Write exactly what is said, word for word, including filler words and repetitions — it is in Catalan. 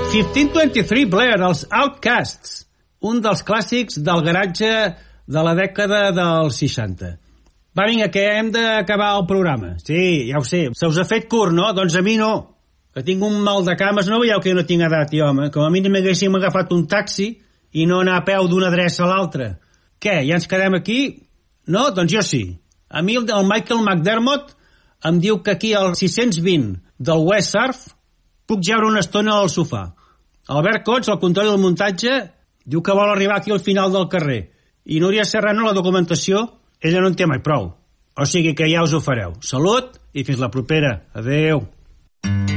quinze vint-i-tres Blair, els Outcasts, un dels clàssics del garatge de la dècada dels seixanta. Va, vinga, que hem d'acabar el programa. Sí, ja ho sé, se us ha fet curt, no? Doncs a mi no, que tinc un mal de cames. No veieu que jo no tinc edat, jo, home? Com a mínim haguéssim agafat un taxi i no anar a peu d'una adreça a l'altra. Què, ja ens quedem aquí? No? Doncs jo sí. A mi el Michael McDermott em diu que aquí al sis-cents vint del West Surf puc jeure una estona al sofà. Albert Cots, el control del muntatge, diu que vol arribar aquí al final del carrer. I Núria Serrano, la documentació, ella no en té mai prou. O sigui que ja us ho fareu. Salut i fins la propera. Adeu.